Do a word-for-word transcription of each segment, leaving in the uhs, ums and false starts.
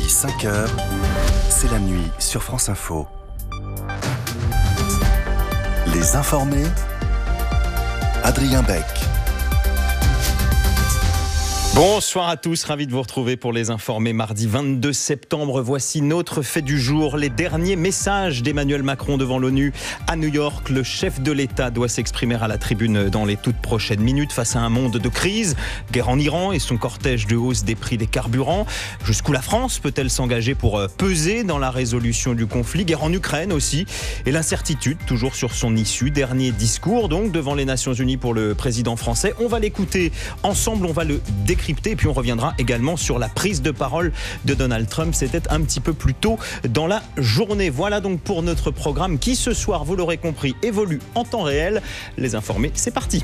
midi cinq heures, c'est la nuit sur France Info. Les informés, Adrien Beck. Bonsoir à tous, ravi de vous retrouver pour les informés. Mardi vingt-deux septembre, voici notre fait du jour. Les derniers messages d'Emmanuel Macron devant l'ONU à New York. Le chef de l'État doit s'exprimer à la tribune dans les toutes prochaines minutes face à un monde de crise. Guerre en Iran et son cortège de hausse des prix des carburants. Jusqu'où la France peut-elle s'engager pour peser dans la résolution du conflit? Guerre en Ukraine aussi. Et l'incertitude toujours sur son issue. Dernier discours donc devant les Nations Unies pour le président français. On va l'écouter ensemble, on va le décrire. Et puis on reviendra également sur la prise de parole de Donald Trump. C'était un petit peu plus tôt dans la journée. Voilà donc pour notre programme qui ce soir, vous l'aurez compris, évolue en temps réel. Les informés, c'est parti.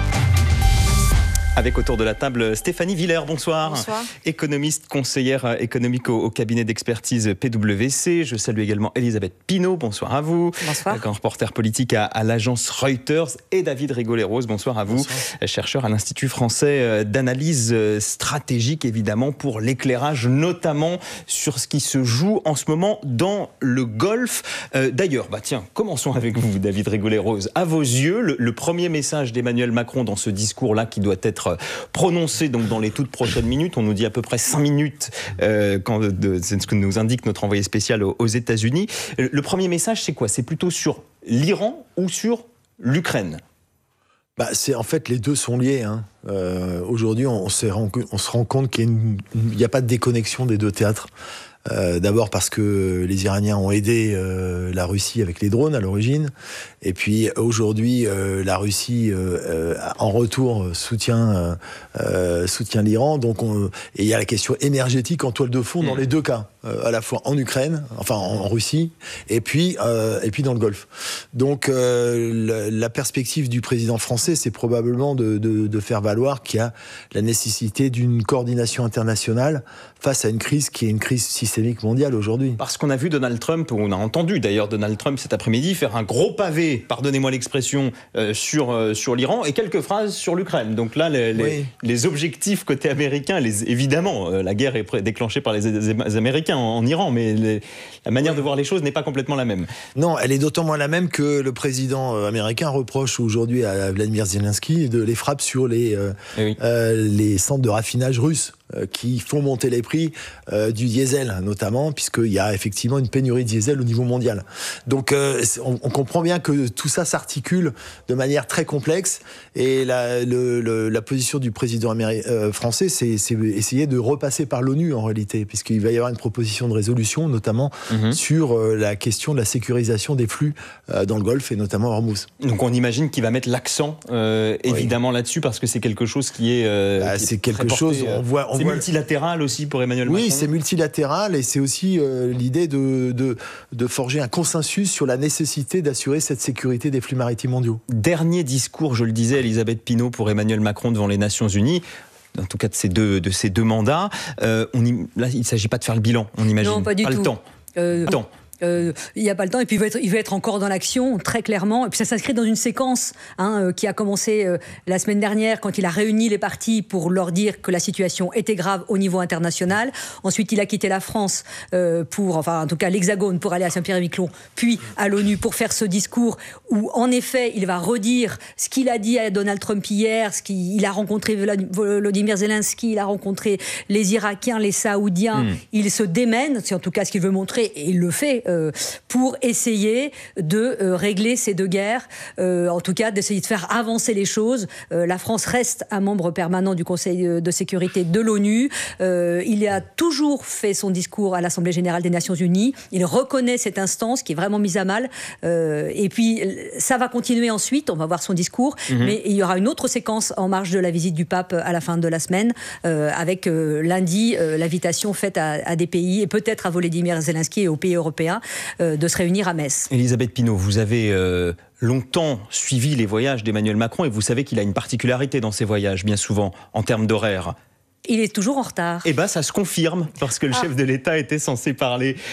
Avec autour de la table Stéphanie Villers, bonsoir. Bonsoir. Économiste, conseillère économique au, au cabinet d'expertise P W C. Je salue également Elisabeth Pinault, bonsoir à vous. Bonsoir. Grand reporter politique à, à l'agence Reuters. Et David Rigoleros, bonsoir à vous. Bonsoir. Chercheur à l'Institut français d'analyse stratégique, évidemment, pour l'éclairage, notamment sur ce qui se joue en ce moment dans le Golfe. Euh, d'ailleurs, bah tiens, commençons avec vous, David Rigoleros. À vos yeux, le, le premier message d'Emmanuel Macron dans ce discours-là qui doit être prononcé donc dans les toutes prochaines minutes. On nous dit à peu près cinq minutes, euh, quand de, c'est ce que nous indique notre envoyé spécial aux, aux États-Unis. Le premier message, c'est quoi? C'est plutôt sur l'Iran ou sur l'Ukraine? Bah, c'est, en fait, les deux sont liés. Hein. Euh, aujourd'hui, on, on, on se rend compte qu'il n'y a, a pas de déconnexion des deux théâtres. Euh, d'abord parce que les Iraniens ont aidé euh, la Russie avec les drones à l'origine, et puis aujourd'hui euh, la Russie euh, euh, en retour soutient euh, euh, soutient l'Iran. Donc on, et il y a la question énergétique en toile de fond dans les deux cas, euh, à la fois en Ukraine, enfin en, en Russie, et puis euh, et puis dans le Golfe. Donc euh, la, la perspective du président français, c'est probablement de, de, de faire valoir qu'il y a la nécessité d'une coordination internationale face à une crise qui est une crise systémique mondiale aujourd'hui. Parce qu'on a vu Donald Trump, ou on a entendu d'ailleurs Donald Trump cet après-midi faire un gros pavé, pardonnez-moi l'expression, euh, sur, euh, sur l'Iran et quelques phrases sur l'Ukraine. Donc là, les, les, oui. les objectifs côté américain, les, évidemment, euh, la guerre est pré- déclenchée par les, les Américains en, en Iran, mais les, la manière oui. de voir les choses n'est pas complètement la même. Non, elle est d'autant moins la même que le président américain reproche aujourd'hui à Vladimir Zelensky de les frappes sur les, euh, oui. euh, les centres de raffinage russes, qui font monter les prix euh, du diesel, notamment, puisqu'il y a effectivement une pénurie de diesel au niveau mondial. Donc euh, on, on comprend bien que tout ça s'articule de manière très complexe, et la, le, le, la position du président améri- euh, français, c'est, c'est essayer de repasser par l'ONU, en réalité, puisqu'il va y avoir une proposition de résolution, notamment mmh. sur euh, la question de la sécurisation des flux euh, dans le Golfe, et notamment à Hormuz. Donc on imagine qu'il va mettre l'accent, euh, évidemment, oui. là-dessus, parce que c'est quelque chose qui est... Euh, bah, qui c'est est quelque porté, chose, on voit... On C'est multilatéral aussi pour Emmanuel Macron. Oui, c'est multilatéral, et c'est aussi euh, l'idée de, de, de forger un consensus sur la nécessité d'assurer cette sécurité des flux maritimes mondiaux. Dernier discours, je le disais, Elisabeth Pinault, pour Emmanuel Macron devant les Nations Unies. En tout cas de ces deux, de ces deux mandats. Euh, on y, là, il ne s'agit pas de faire le bilan, on imagine. Non, pas du pas tout. Le temps. Euh... Le temps. Euh, il n'y a pas le temps, et puis il veut être, il veut être encore dans l'action, très clairement. Et puis ça s'inscrit dans une séquence hein, euh, qui a commencé euh, la semaine dernière, quand il a réuni les partis pour leur dire que la situation était grave au niveau international. Ensuite, il a quitté la France euh, pour, enfin en tout cas l'Hexagone, pour aller à Saint-Pierre-et-Miquelon, puis à l'ONU pour faire ce discours où, en effet, il va redire ce qu'il a dit à Donald Trump hier, ce qu'il il a rencontré Volodymyr Zelensky, il a rencontré les Irakiens, les Saoudiens. Mmh. Il se démène, c'est en tout cas ce qu'il veut montrer, et il le fait. Pour essayer de euh, régler ces deux guerres, euh, en tout cas d'essayer de faire avancer les choses. Euh, la France reste un membre permanent du Conseil de sécurité de l'ONU. Euh, il a toujours fait son discours à l'Assemblée générale des Nations Unies. Il reconnaît cette instance qui est vraiment mise à mal. Euh, et puis ça va continuer ensuite, on va voir son discours, mmh. mais il y aura une autre séquence en marge de la visite du pape à la fin de la semaine, euh, avec euh, lundi euh, l'invitation faite à, à des pays, et peut-être à Volodymyr Zelensky et aux pays européens, Euh, de se réunir à Metz. Elisabeth Pinault, vous avez euh, longtemps suivi les voyages d'Emmanuel Macron, et vous savez qu'il a une particularité dans ses voyages, bien souvent, en termes d'horaire. Il est toujours en retard. Eh bien, ça se confirme, parce que le ah. chef de l'État était censé parler